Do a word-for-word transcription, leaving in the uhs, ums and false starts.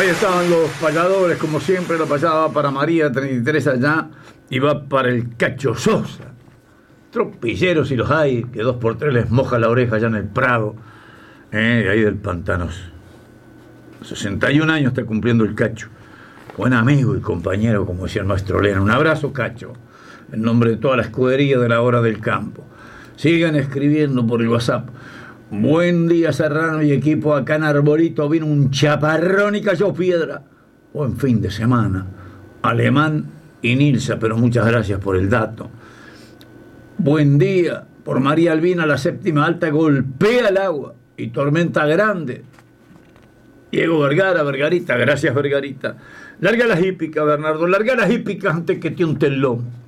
Ahí estaban los payadores, como siempre. La payada va para María treinta y tres allá y va para el Cacho Sosa. Tropilleros si los hay, que dos por tres les moja la oreja allá en el Prado, eh, ahí del Pantanos. sesenta y un años está cumpliendo el Cacho. Buen amigo y compañero, como decía el maestro Lena. Un abrazo, Cacho, en nombre de toda la escudería de la Hora del Campo. Sigan escribiendo por el WhatsApp. Buen día, Serrano y equipo. Acá en Arbolito vino un chaparrón y cayó piedra. Buen fin de semana. Alemán y Nilsa, pero muchas gracias por el dato. Buen día. Por María Albina, la séptima alta golpea el agua y tormenta grande. Diego Vergara, Vergarita, gracias Vergarita. Larga las hípicas, Bernardo, larga las hípicas antes que te unte el lomo.